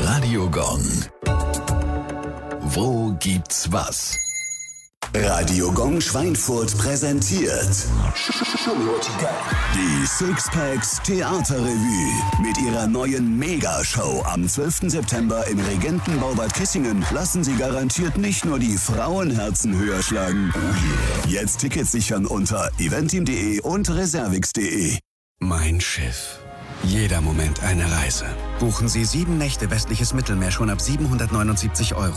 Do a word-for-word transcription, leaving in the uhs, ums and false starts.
Radio Gong. Wo gibt's was? Radio Gong Schweinfurt präsentiert die Sixpacks Theaterrevue mit ihrer neuen Megashow am zwölften September im Regentenbau-Bad Kissingen lassen sie garantiert nicht nur die Frauenherzen höher schlagen. Jetzt Tickets sichern unter eventim punkt de und reservix punkt de. Mein Schiff. Jeder Moment eine Reise. Buchen Sie sieben Nächte westliches Mittelmeer schon ab siebenhundertneunundsiebzig Euro.